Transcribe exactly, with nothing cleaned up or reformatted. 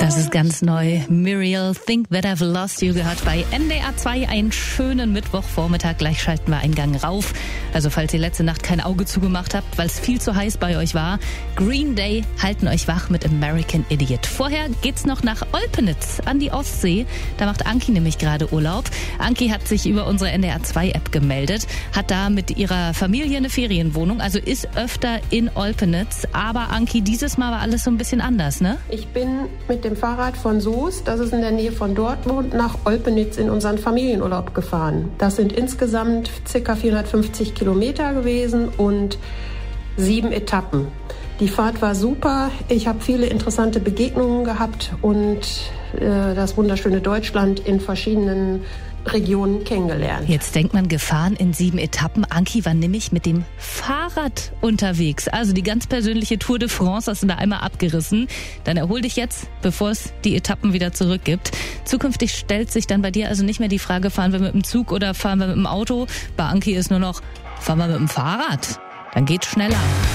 Das ist ganz neu. Muriel, Think That I've Lost You, gehört bei N D R zwei. Einen schönen Mittwochvormittag. Gleich schalten wir einen Gang rauf. Also falls ihr letzte Nacht kein Auge zugemacht habt, weil es viel zu heiß bei euch war. Green Day halten euch wach mit American Idiot. Vorher geht's noch nach Olpenitz an die Ostsee. Da macht Anki nämlich gerade Urlaub. Anki hat sich über unsere N D R zwei App gemeldet, hat da mit ihrer Familie eine Ferienwohnung, also ist öfter in Olpenitz. Aber Anki, dieses Mal war alles so ein bisschen anders, ne? Ich bin mit dem Fahrrad von Soest, das ist in der Nähe von Dortmund, nach Olpenitz in unseren Familienurlaub gefahren. Das sind insgesamt ca. vierhundertfünfzig Kilometer gewesen und sieben Etappen. Die Fahrt war super, ich habe viele interessante Begegnungen gehabt und äh, das wunderschöne Deutschland in verschiedenen Regionen kennengelernt. Jetzt denkt man, gefahren in sieben Etappen. Anki war nämlich mit dem Fahrrad unterwegs. Also die ganz persönliche Tour de France hast du da einmal abgerissen. Dann erhol dich jetzt, bevor es die Etappen wieder zurückgibt. Zukünftig stellt sich dann bei dir also nicht mehr die Frage, fahren wir mit dem Zug oder fahren wir mit dem Auto? Bei Anki ist nur noch, fahren wir mit dem Fahrrad. Dann geht's schneller.